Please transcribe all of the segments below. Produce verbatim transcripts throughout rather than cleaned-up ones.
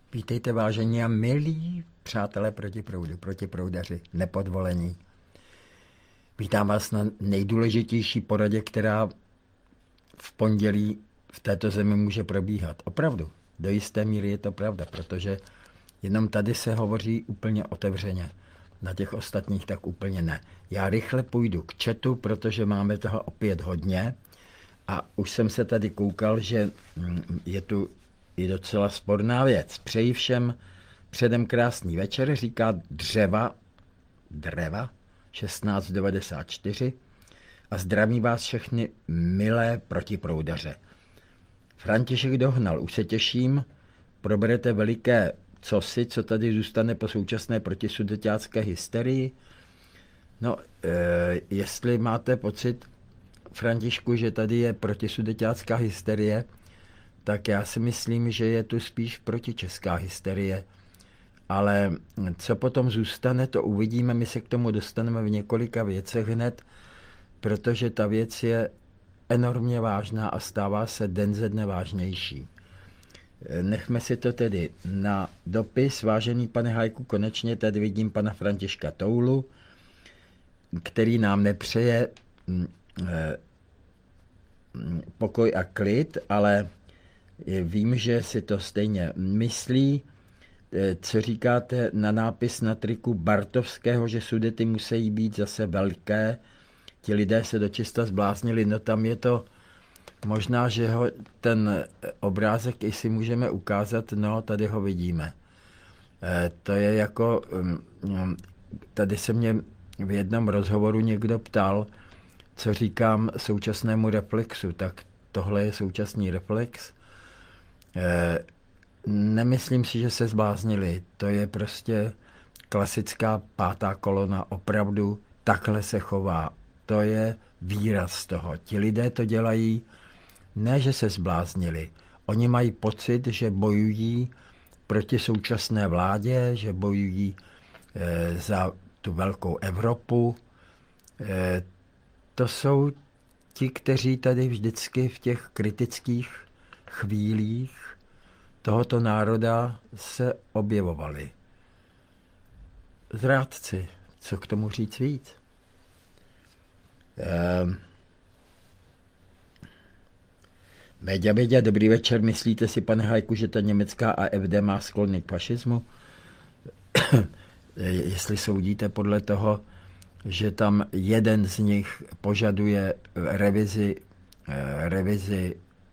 Vítejte, vážení a milí přátelé proti proudu, protiproudaři, nepodvolení. Vítám vás na nejdůležitější poradě, která v pondělí v této zemi může probíhat. Opravdu, do jisté míry je to pravda, protože jenom tady se hovoří úplně otevřeně. Na těch ostatních tak úplně ne. Já rychle půjdu k chatu, protože máme toho opět hodně. A už jsem se tady koukal, že je tu i docela sporná věc. Přeji všem předem krásný večer, říká dřeva, dreva šestnáct devadesát čtyři a zdraví vás všechny milé protiproudaře. František Dohnal, už se těším, proberete veliké cosi, co tady zůstane po současné protisudetiácké hysterii. No, e, jestli máte pocit, Františku, že tady je protisudetiácká hysterie, tak já si myslím, že je tu spíš protičeská hysterie. Ale co potom zůstane, to uvidíme, my se k tomu dostaneme v několika věcech hned, protože ta věc je enormně vážná a stává se den ze dne vážnější. Nechme si to tedy na dopis. Vážený pane Hajku, konečně tady vidím pana Františka Toulu, který nám nepřeje pokoj a klid, ale vím, že si to stejně myslí. Co říkáte na nápis na triku Bartovského, že Sudety musí být zase velké, ti lidé se dočista zbláznili, no tam je to, možná, že ho ten obrázek i si můžeme ukázat, no tady ho vidíme. To je jako, tady se mě v jednom rozhovoru někdo ptal, co říkám současnému reflexu, tak tohle je současný reflex. E, nemyslím si, že se zbláznili. To je prostě klasická pátá kolona. Opravdu takhle se chová. To je výraz toho. Ti lidé to dělají, ne, že se zbláznili. Oni mají pocit, že bojují proti současné vládě, že bojují e, za tu velkou Evropu. E, To jsou ti, kteří tady vždycky v těch kritických chvílích tohoto národa se objevovali. Zrádci, co k tomu říct víc? Ehm. Méďa, Méďa, dobrý večer. Myslíte si, pane Hajku, že ta německá A F D má sklony k fašismu? Jestli soudíte podle toho, že tam jeden z nich požaduje revizi, revizi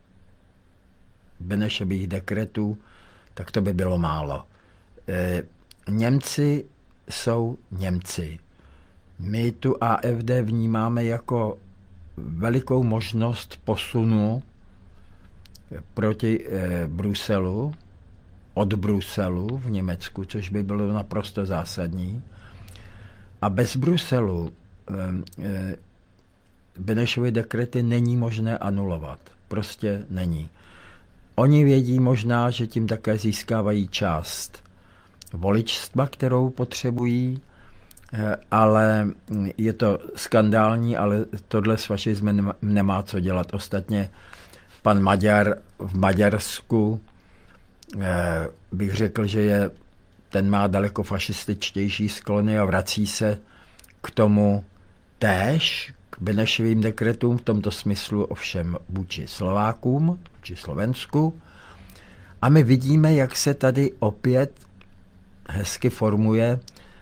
Benešových dekretů, tak to by bylo málo. Němci jsou Němci. My tu A F D vnímáme jako velikou možnost posunu proti Bruselu, od Bruselu v Německu, což by bylo naprosto zásadní. A bez Bruselu e, Benešovy dekrety není možné anulovat. Prostě není. Oni vědí možná, že tím také získávají část voličstva, kterou potřebují, e, ale je to skandální, ale tohle s fašismem nemá, nemá co dělat. Ostatně pan Maďar v Maďarsku e, bych řekl, že je ten má daleko fašističtější sklony a vrací se k tomu též, k Benešovým dekretům, v tomto smyslu ovšem vůči Slovákům, vůči Slovensku. A my vidíme, jak se tady opět hezky formuje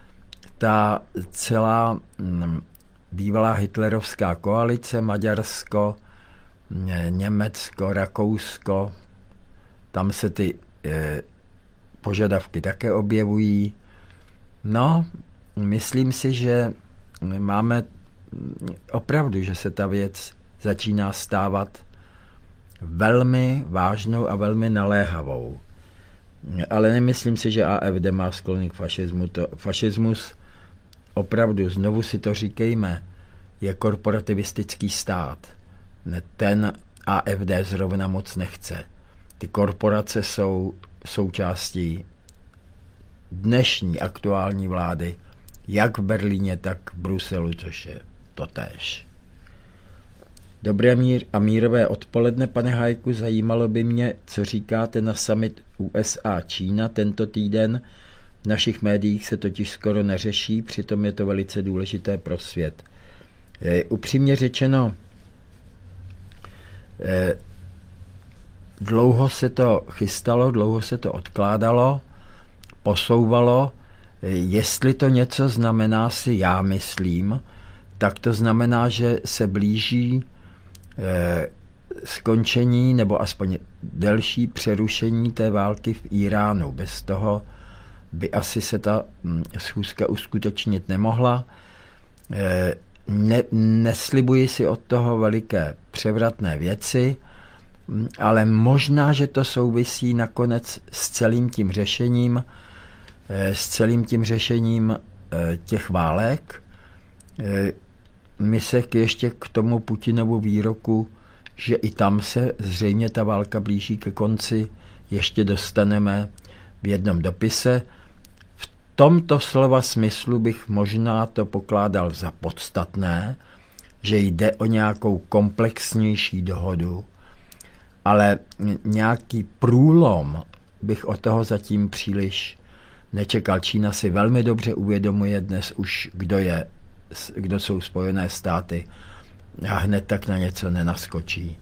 ta celá bývalá hitlerovská koalice, Maďarsko, Německo, Rakousko, tam se ty eh, požadavky také objevují. No, myslím si, že máme opravdu, že se ta věc začíná stávat velmi vážnou a velmi naléhavou. Ale nemyslím si, že A F D má sklony k fašismu. To, fašismus, opravdu, znovu si to říkejme, je korporativistický stát. Ten A F D zrovna moc nechce. Ty korporace jsou součástí dnešní aktuální vlády, jak v Berlíně, tak v Bruselu, což je totéž. Dobré mír a mírové odpoledne, pane Hajku, zajímalo by mě, co říkáte na summit U S A Čína tento týden. V našich médiích se totiž skoro neřeší, přitom je to velice důležité pro svět. E, upřímně řečeno, e, dlouho se to chystalo, dlouho se to odkládalo, posouvalo. E, jestli to něco znamená, si já myslím, tak to znamená, že se blíží e, skončení nebo aspoň delší přerušení té války v Iránu. Bez toho by asi se ta schůzka uskutečnit nemohla. E, ne, neslibuji si od toho veliké převratné věci, ale možná, že to souvisí nakonec s celým tím řešením, e, s celým tím řešením e, těch válek. E, my se ještě k tomu Putinovu výroku, že i tam se zřejmě ta válka blíží ke konci, ještě dostaneme v jednom dopise. V tomto slova smyslu bych možná to pokládal za podstatné, že jde o nějakou komplexnější dohodu, ale nějaký průlom bych od toho zatím příliš nečekal. Čína si velmi dobře uvědomuje dnes už, kdo je, kdo jsou Spojené státy, a hned tak na něco nenaskočí.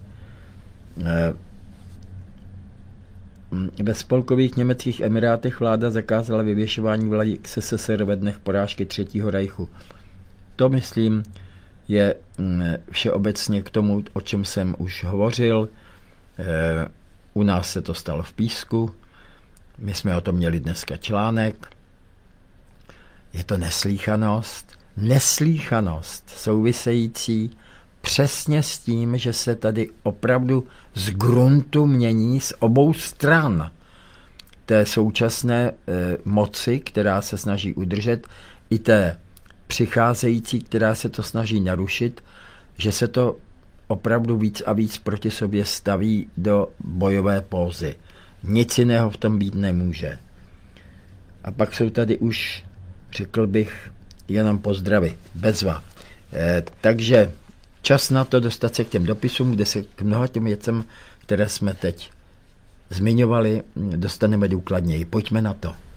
Ve spolkových německých emirátech vláda zakázala vyvěšování vlajek S S S R ve dnech porážky Třetího rajchu. To, myslím, je všeobecně k tomu, o čem jsem už hovořil. U nás se to stalo v Písku. My jsme o tom měli dneska článek. Je to neslýchanost. Neslýchanost související přesně s tím, že se tady opravdu z gruntu mění z obou stran té současné e, moci, která se snaží udržet, i té přicházející, která se to snaží narušit, že se to opravdu víc a víc proti sobě staví do bojové pózy. Nic jiného v tom být nemůže. A pak jsou tady už, řekl bych, jenom pozdravy, bezva. E, takže čas na to dostat se k těm dopisům, kde se k mnoha těm věcem, které jsme teď zmiňovali, dostaneme důkladněji. Pojďme na to.